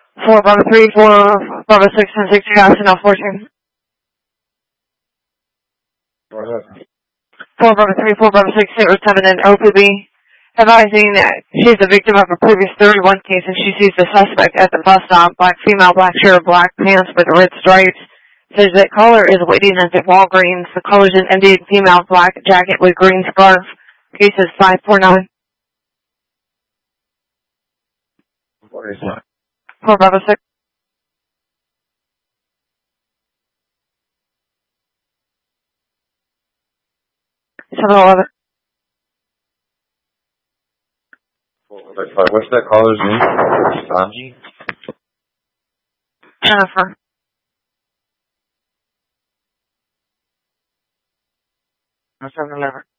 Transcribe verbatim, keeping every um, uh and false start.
four Bravo three, four Bravo six, and six, action now fourteen. Go ahead. four Bravo three, four Bravo six, zero seven, and O P B, advising that she's the victim of a previous thirty-one case and she sees the suspect at the bus stop, black female, black shirt, black pants with red stripes. Says that caller is waiting at the Walgreens. The caller's an Indian female, black jacket with green scarf. Case is five four nine. What is that? four Bravo six. seven eleven. What's that caller's name? Sanji? Jennifer. seven eleven.